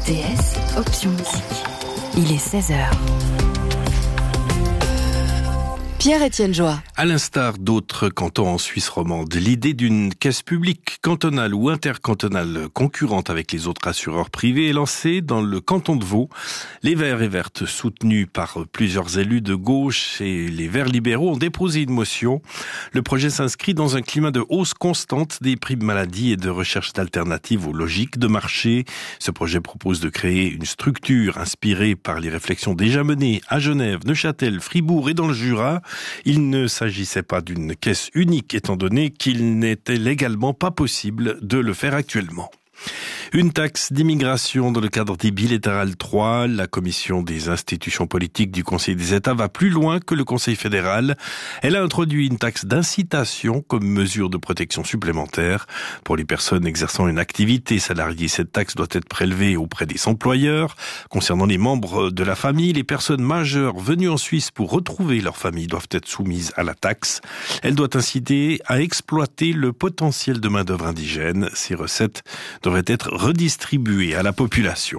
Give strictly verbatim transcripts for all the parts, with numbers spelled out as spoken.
R T S, option musique. Il est seize heures. Pierre-Étienne Joie. À l'instar d'autres cantons en Suisse romande, l'idée d'une caisse publique cantonale ou intercantonale concurrente avec les autres assureurs privés est lancée dans le canton de Vaud. Les Verts et Vertes, soutenus par plusieurs élus de gauche et les Verts libéraux, ont déposé une motion. Le projet s'inscrit dans un climat de hausse constante des prix de maladie et de recherche d'alternatives aux logiques de marché. Ce projet propose de créer une structure inspirée par les réflexions déjà menées à Genève, Neuchâtel, Fribourg et dans le Jura. Il ne s'agissait pas d'une caisse unique, étant donné qu'il n'était légalement pas possible de le faire actuellement. Une taxe d'immigration dans le cadre des bilatérales trois, la commission des institutions politiques du Conseil des États va plus loin que le Conseil fédéral. Elle a introduit une taxe d'incitation comme mesure de protection supplémentaire. Pour les personnes exerçant une activité salariée, cette taxe doit être prélevée auprès des employeurs. Concernant les membres de la famille, les personnes majeures venues en Suisse pour retrouver leur famille doivent être soumises à la taxe. Elle doit inciter à exploiter le potentiel de main-d'œuvre indigène. Ces recettes devraient être redistribuées à la population.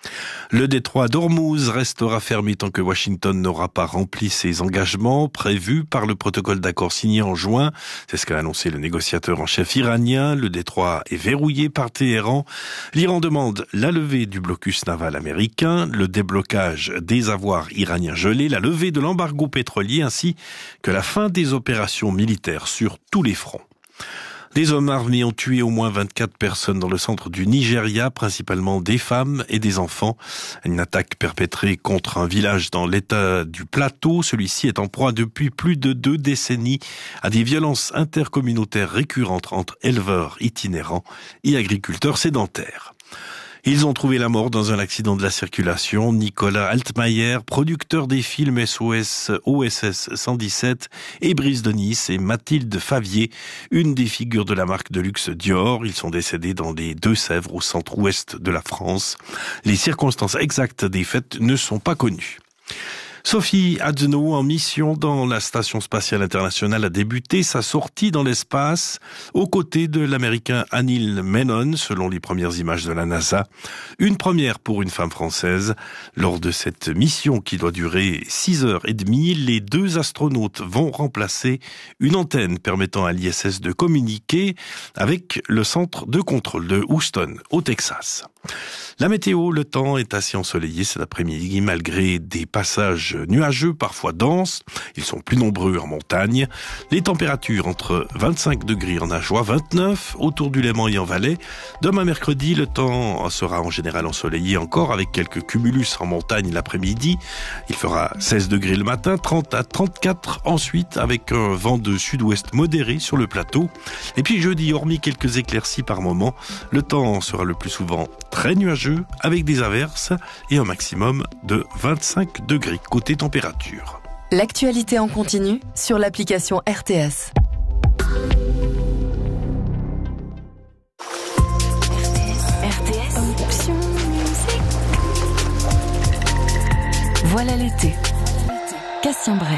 Le détroit d'Ormuz restera fermé tant que Washington n'aura pas rempli ses engagements prévus par le protocole d'accord signé en juin. C'est ce qu'a annoncé le négociateur en chef iranien. Le détroit est verrouillé par Téhéran. L'Iran demande la levée du blocus naval américain, le déblocage des avoirs iraniens gelés, la levée de l'embargo pétrolier ainsi que la fin des opérations militaires sur tous les fronts. Des hommes armés ont tué au moins vingt-quatre personnes dans le centre du Nigeria, principalement des femmes et des enfants. Une attaque perpétrée contre un village dans l'état du Plateau. Celui-ci est en proie depuis plus de deux décennies à des violences intercommunautaires récurrentes entre éleveurs itinérants et agriculteurs sédentaires. Ils ont trouvé la mort dans un accident de la circulation. Nicolas Altmaier, producteur des films S O S O S S cent dix-sept et Brise de Nice, et Mathilde Favier, une des figures de la marque de luxe Dior. Ils sont décédés dans les Deux-Sèvres, au centre-ouest de la France. Les circonstances exactes des faits ne sont pas connues. Sophie Adno, en mission dans la Station spatiale internationale, a débuté sa sortie dans l'espace aux côtés de l'américain Anil Menon, selon les premières images de la NASA. Une première pour une femme française. Lors de cette mission qui doit durer six heures et demie, les deux astronautes vont remplacer une antenne permettant à l'I S S de communiquer avec le centre de contrôle de Houston, au Texas. La météo, le temps est assez ensoleillé cet après-midi malgré des passages nuageux, parfois denses. Ils sont plus nombreux en montagne. Les températures entre vingt-cinq degrés en Ajoie, vingt-neuf autour du Léman et en Valais. Demain mercredi, le temps sera en général ensoleillé encore avec quelques cumulus en montagne l'après-midi. Il fera seize degrés le matin, trente à trente-quatre ensuite avec un vent de sud-ouest modéré sur le plateau. Et puis jeudi, hormis quelques éclaircies par moment, le temps sera le plus souvent très nuageux avec des averses et un maximum de vingt-cinq degrés côté température. L'actualité en continu sur l'application R T S. R T S, option musique. Voilà l'été. Cassien Bray.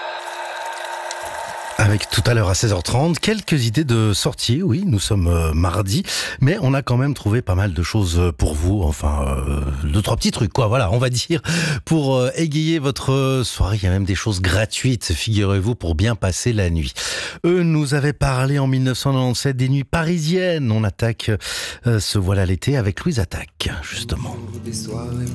Avec tout à l'heure à seize heures trente, quelques idées de sortie. Oui, nous sommes euh, mardi, mais on a quand même trouvé pas mal de choses pour vous. Enfin, euh, deux, trois petits trucs, quoi. Voilà, on va dire, pour euh, égayer votre soirée. Il y a même des choses gratuites, figurez-vous, pour bien passer la nuit. Eux nous avaient parlé en mille neuf cent quatre-vingt-dix-sept des nuits parisiennes. On attaque euh, ce Voilà l'été avec Louise Attaque, justement.